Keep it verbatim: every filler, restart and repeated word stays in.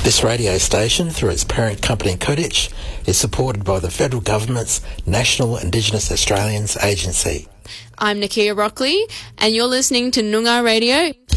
This radio station, through its parent company Kodich, is supported by the Federal Government's National Indigenous Australians Agency. I'm Nakia Rockley, and you're listening to Noongar Radio.